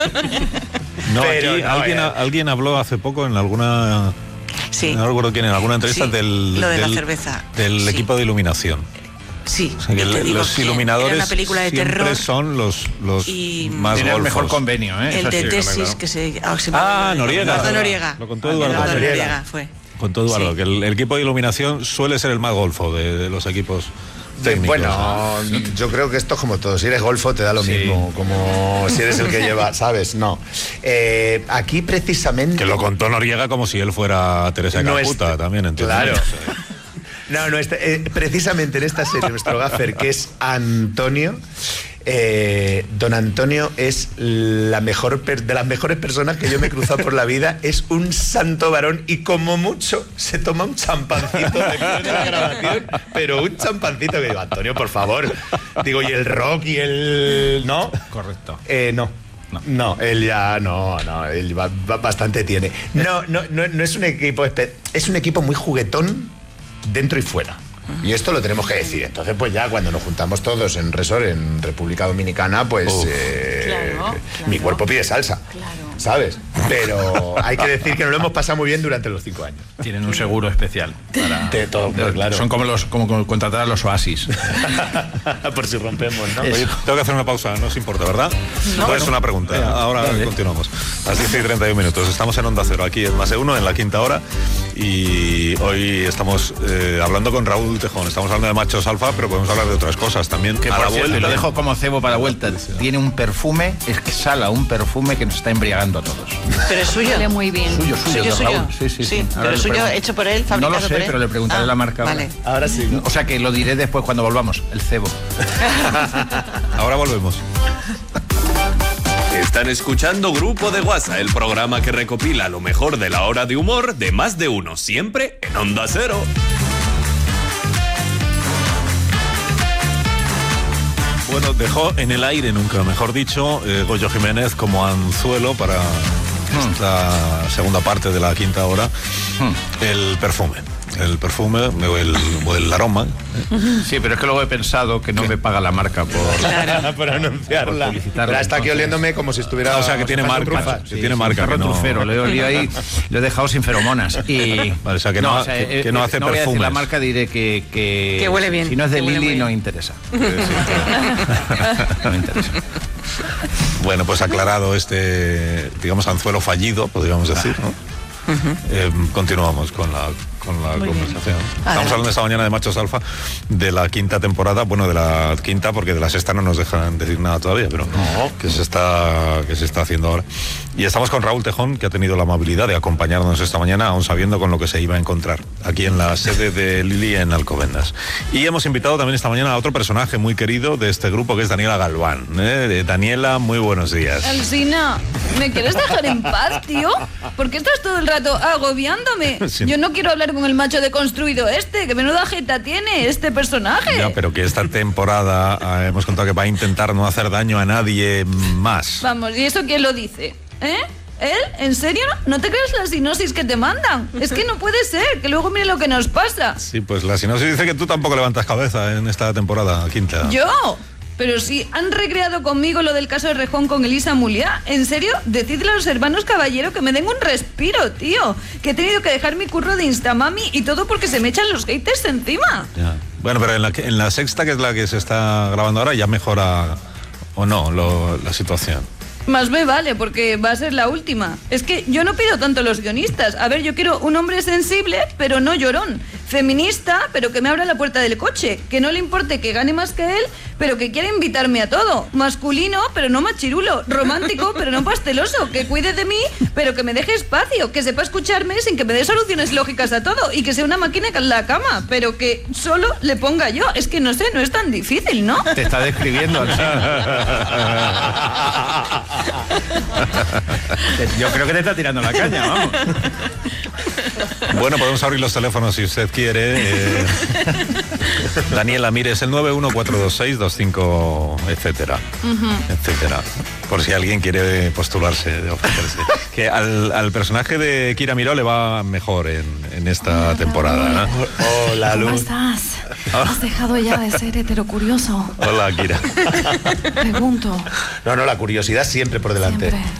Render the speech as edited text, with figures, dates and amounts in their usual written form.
No, Pero aquí alguien habló hace poco en alguna... Sí. No recuerdo quién, en alguna entrevista Sí, del... lo de la del- cerveza. Del Sí. equipo de iluminación. Sí, O sea, que te digo los que iluminadores era una película de siempre terror son los y más Tiene el golfos. mejor convenio, ¿eh? el Eso de sí, tesis claro. que se Noriega. Eduardo Noriega. Lo contó Eduardo Noriega fue. Con todo Eduardo, Sí. que el equipo de iluminación suele ser el más golfo de los equipos técnicos. Bueno, yo creo que esto es como todo. Si eres golfo te da lo mismo, como si eres el que lleva, ¿sabes? No. Aquí precisamente... Que lo contó Noriega como si él fuera Teresa No Calcuta, es- también, entiendo. Claro. No, precisamente en esta serie nuestro gaffer, que es Antonio, don Antonio es de las mejores personas que yo me he cruzado por la vida. Es un santo varón y como mucho se toma un champancito después de la grabación, pero un champancito que digo, Antonio, por favor. Digo, y el rock y el... ¿No? Correcto. No, él ya no, él bastante tiene. No es un equipo, es un equipo muy juguetón dentro y fuera. Y esto lo tenemos que decir. Entonces, pues ya cuando nos juntamos todos en Resort, en República Dominicana, pues Claro. mi cuerpo pide salsa. Claro. ¿Sabes? Pero hay que decir que nos lo hemos pasado muy bien durante los 5 años. Tienen un seguro especial. De todo, pues, claro. Son como contratar a los Oasis. Por si rompemos, ¿no? Oye, tengo que hacer una pausa, no os importa, ¿verdad? No, es una pregunta. Ahora continuamos. A las 10:31 minutos. Estamos en Onda Cero, aquí en Más de Uno, en la quinta hora. Y hoy estamos hablando con Raúl Tejón. Estamos hablando de machos alfa, pero podemos hablar de otras cosas también. Que A por la cierto, vuelta. lo dejo como cebo para la vuelta. Tiene un perfume, exhala un perfume que nos está embriagando a todos. Pero es suyo. Huele muy bien. Suyo, de Raúl. Sí. Ahora Pero le suyo pregunto. hecho por él, No fabricado lo sé, por él. pero le preguntaré la marca. Vale. Ahora sí, ¿no? O sea que lo diré después cuando volvamos. El cebo. Ahora volvemos. Están escuchando Grupo de Guasa, el programa que recopila lo mejor de la hora de humor de Más de Uno, siempre en Onda Cero. Bueno, dejó en el aire, nunca mejor dicho, Goyo Jiménez como anzuelo para esta segunda parte de la quinta hora, el perfume o el aroma. Sí, pero es que luego he pensado que no me paga la marca por anunciarla. Por publicitarla, Pero está aquí entonces. oliéndome como si estuviera... O sea, que tiene como si fuera marca. un trufa. Que tiene marca. Perro Que no... trufero, lo he olido ahí, lo he dejado sin feromonas. Y... Vale, o sea, que no hace no voy a decir perfumes. la marca, diré que Que huele bien, si no es de que huele Lili muy no bien. interesa. No me interesa. Bueno, pues aclarado este, digamos, anzuelo fallido, podríamos decir, ¿no? Continuamos con la conversación. Estamos hablando esta mañana de machos alfa de la quinta temporada, bueno, de la quinta porque de la sexta no nos dejan decir nada todavía, pero que se está haciendo ahora. Y estamos con Raúl Tejón, que ha tenido la amabilidad de acompañarnos esta mañana, aún sabiendo con lo que se iba a encontrar aquí en la sede de Lili en Alcobendas. Y hemos invitado también esta mañana a otro personaje muy querido de este grupo, que es Daniela Galván. Daniela, muy buenos días. Alsina, ¿me quieres dejar en paz, tío? ¿Por qué estás todo el rato agobiándome? Sí. Yo no quiero hablar con el macho deconstruido que menuda jeta tiene este personaje. Ya, pero que esta temporada hemos contado que va a intentar no hacer daño a nadie más. Vamos, ¿y eso quién lo dice? ¿Él? ¿En serio? ¿No te crees la sinopsis que te mandan? Es que no puede ser, que luego mire lo que nos pasa. Sí, pues la sinopsis dice que tú tampoco levantas cabeza en esta temporada quinta. ¿Yo? Pero si han recreado conmigo lo del caso de Rejón con Elisa Muliá, ¿en serio? Decidle a los hermanos Caballero que me den un respiro, tío. Que he tenido que dejar mi curro de Instamami y todo porque se me echan los haters encima. Ya. Bueno, pero en la sexta, que es la que se está grabando ahora, ya mejora o no la situación. Más me vale, porque va a ser la última. Es que yo no pido tanto a los guionistas. A ver, yo quiero un hombre sensible, pero no llorón. Feminista, pero que me abra la puerta del coche. Que no le importe que gane más que él, pero que quiera invitarme a todo. Masculino, pero no machirulo. Romántico, pero no pasteloso. Que cuide de mí, pero que me deje espacio. Que sepa escucharme sin que me dé soluciones lógicas a todo. Y que sea una máquina en la cama, pero que solo le ponga yo. Es que no sé, no es tan difícil, ¿no? Te está describiendo, Yo creo que te está tirando la caña, vamos. Bueno, podemos abrir los teléfonos si usted quiere. Daniela, mire, es el 9142625, etcétera, etcétera. Por si alguien quiere postularse, ofrecerse. Que al personaje de Kira Miró le va mejor en esta temporada, ¿no? Hola, ¿Cómo Luz. estás? ¿Has dejado ya de ser heterocurioso? Hola, Kira. Pregunto. No, la curiosidad siempre por delante. Siempre.